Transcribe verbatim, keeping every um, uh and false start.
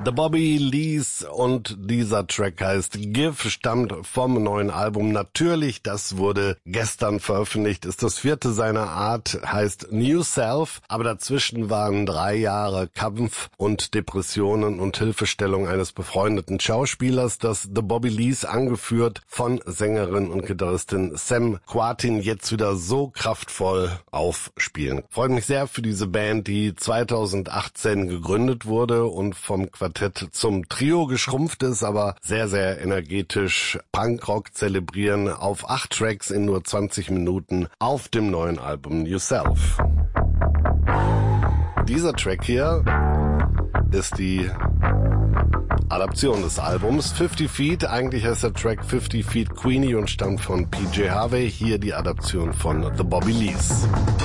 The Bobby Lees und dieser Track heißt Give, stammt vom neuen Album. Natürlich, das wurde gestern veröffentlicht, ist das vierte seiner Art, heißt New Self, aber dazwischen waren drei Jahre Kampf und Depressionen und Hilfestellung eines befreundeten Schauspielers, das The Bobby Lees, angeführt von Sängerin und Gitarristin Sam Quatin, jetzt wieder so kraftvoll aufspielen. Freut mich sehr für diese Band, die zweitausendachtzehn gegründet wurde und vom Quartett zum Trio geschrumpft ist, aber sehr, sehr energetisch Punkrock zelebrieren auf acht Tracks in nur zwanzig Minuten auf dem neuen Album New Self. Dieser Track hier ist die Adaption des Albums fifty Feet. Eigentlich heißt der Track fifty Feet Queenie und stammt von P J Harvey. Hier die Adaption von The Bobby Lees.